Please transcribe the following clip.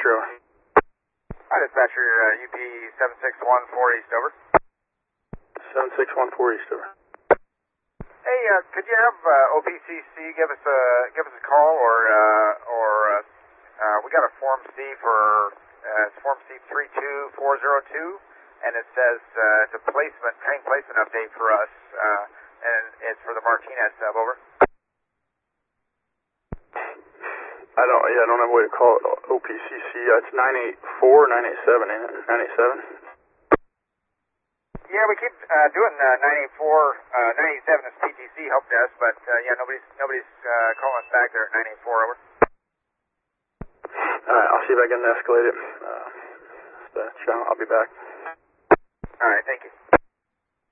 dispatcher, over. Hi, dispatcher, UP 7614 East, over. 7614 East, over. Hey, could you have OPCC give us a call, or we got a Form C for it's Form C 32402, and it says it's a train placement update for us, and it's for the Martinez sub, over. I don't have a way to call it OPCC. It's 984, 987, ain't it? 987? Yeah, we keep doing 984, 987 is PTC help desk, but yeah, nobody's calling us back there at 984, over. Alright, I'll see if I can escalate it. I'll be back. Alright, thank you.